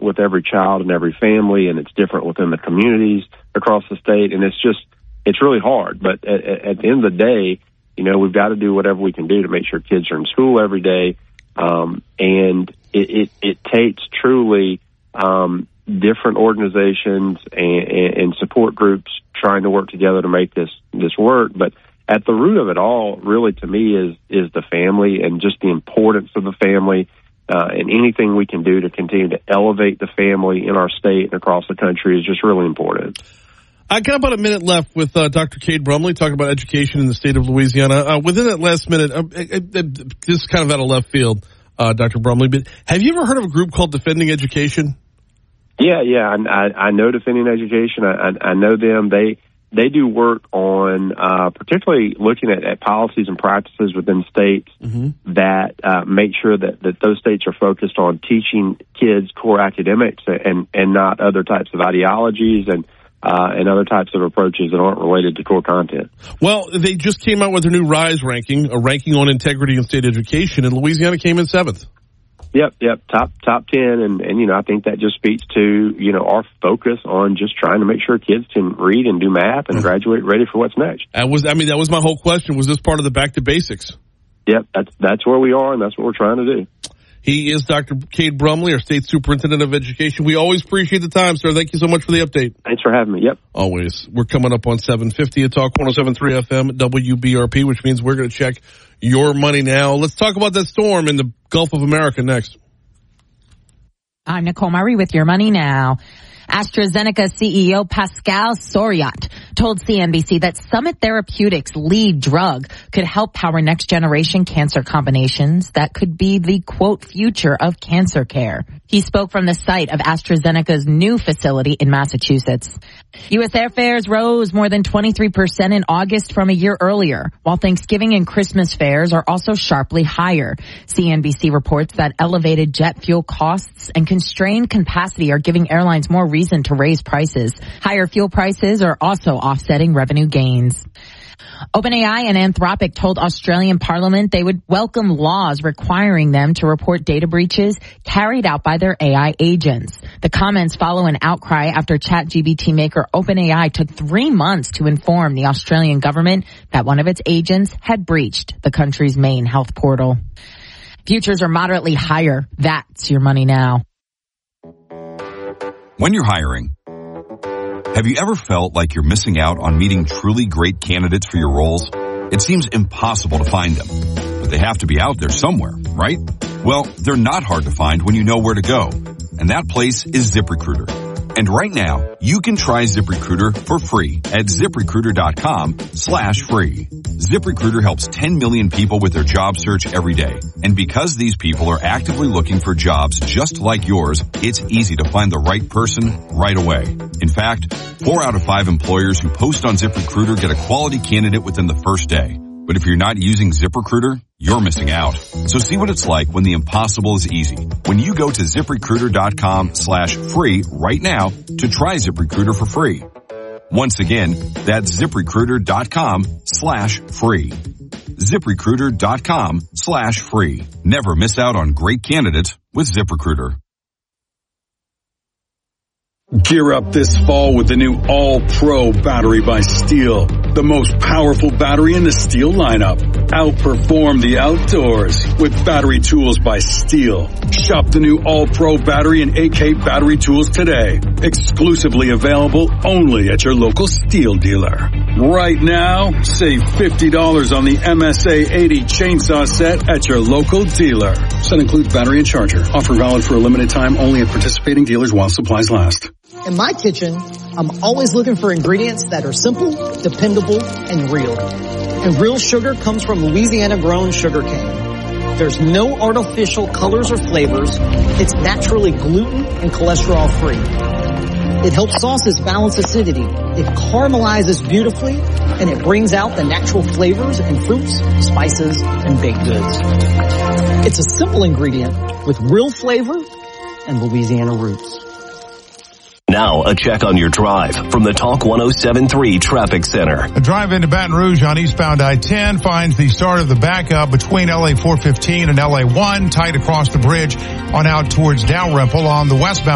with every child and every family, and it's different within the communities across the state, and it's really hard. But at the end of the day, we've got to do whatever we can do to make sure kids are in school every day, and it takes truly different organizations and support groups trying to work together to make this work. But at the root of it all, really, to me, is the family and just the importance of the family, and anything we can do to continue to elevate the family in our state and across the country is just really important. I got about a minute left with Dr. Cade Brumley talking about education in the state of Louisiana. Within that last minute, this is kind of out of left field, Dr. Brumley, but have you ever heard of a group called Defending Education? Yeah. I know Defending Education. I know them. They do work on particularly looking at policies and practices within states that make sure that those states are focused on teaching kids core academics and not other types of ideologies and other types of approaches that aren't related to core content. Well, they just came out with their new RISE ranking, a ranking on integrity in state education, and Louisiana came in 7th. Yep. Top 10. And I think that just speaks to, our focus on just trying to make sure kids can read and do math and graduate ready for what's next. That was my whole question. Was this part of the back to basics? Yep. That's where we are, and that's what we're trying to do. He is Dr. Cade Brumley, our state superintendent of education. We always appreciate the time, sir. Thank you so much for the update. Thanks for having me. Yep. Always. We're coming up on 750 at Talk 107.3 FM WBRP, which means we're going to check your money now. Let's talk about that storm in the Gulf of America next. I'm Nicole Murray with your money now. AstraZeneca CEO Pascal Soriot told CNBC that Summit Therapeutics' lead drug could help power next-generation cancer combinations that could be the, quote, future of cancer care. He spoke from the site of AstraZeneca's new facility in Massachusetts. U.S. airfares rose more than 23% in August from a year earlier, while Thanksgiving and Christmas fares are also sharply higher. CNBC reports that elevated jet fuel costs and constrained capacity are giving airlines more reason to raise prices. Higher fuel prices are also offsetting revenue gains. OpenAI and Anthropic told Australian Parliament they would welcome laws requiring them to report data breaches carried out by their AI agents. The comments follow an outcry after ChatGPT maker OpenAI took 3 months to inform the Australian government that one of its agents had breached the country's main health portal. Futures are moderately higher. That's your money now. When you're hiring, have you ever felt like you're missing out on meeting truly great candidates for your roles? It seems impossible to find them, but they have to be out there somewhere, right? Well, they're not hard to find when you know where to go, and that place is ZipRecruiter. And right now, you can try ZipRecruiter for free at ZipRecruiter.com/free. ZipRecruiter helps 10 million people with their job search every day. And because these people are actively looking for jobs just like yours, it's easy to find the right person right away. In fact, 4 out of 5 employers who post on ZipRecruiter get a quality candidate within the first day. But if you're not using ZipRecruiter, you're missing out. So see what it's like when the impossible is easy. When you go to ZipRecruiter.com/free right now to try ZipRecruiter for free. Once again, that's ZipRecruiter.com/free. ZipRecruiter.com/free. Never miss out on great candidates with ZipRecruiter. Gear up this fall with the new All-Pro battery by Steel. The most powerful battery in the Steel lineup. Outperform the outdoors with battery tools by Steel. Shop the new All-Pro battery and AK battery tools today. Exclusively available only at your local Steel dealer. Right now, save $50 on the MSA 80 chainsaw set at your local dealer. Set includes battery and charger. Offer valid for a limited time only at participating dealers while supplies last. In my kitchen, I'm always looking for ingredients that are simple, dependable, and real. And real sugar comes from Louisiana-grown sugarcane. There's no artificial colors or flavors. It's naturally gluten and cholesterol-free. It helps sauces balance acidity. It caramelizes beautifully, and it brings out the natural flavors in fruits, spices, and baked goods. It's a simple ingredient with real flavor and Louisiana roots. Now, a check on your drive from the Talk 107.3 Traffic Center. A drive into Baton Rouge on eastbound I-10 finds the start of the backup between LA 415 and LA 1, tight across the bridge on out towards Dalrymple on the westbound